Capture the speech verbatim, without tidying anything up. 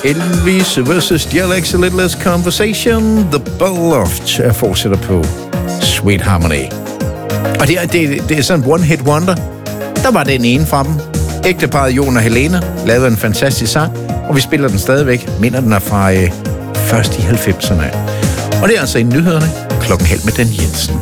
Elvis versus Dialects, A Little Less Conversation. The Beloved fortsætter på Sweet Harmony. Og det er, det, det er sådan en one-hit wonder. Der var den ene fra dem. Ægteparret Jon og Helena lavede en fantastisk sang, og vi spiller den stadigvæk. Minder den er fra øh, først i halvfemserne. Og det er altså i nyhederne klokken halv med Dan Jensen.